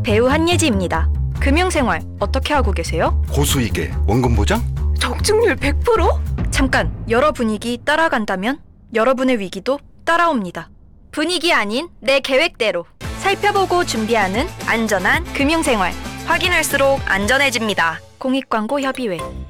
배우 한예지입니다. 금융생활 어떻게 하고 계세요? 고수익에 원금 보장? 적중률 100%? 잠깐, 여러 분위기 따라간다면 여러분의 위기도 따라옵니다. 분위기 아닌 내 계획대로 살펴보고 준비하는 안전한 금융생활. 확인할수록 안전해집니다. 공익광고 협의회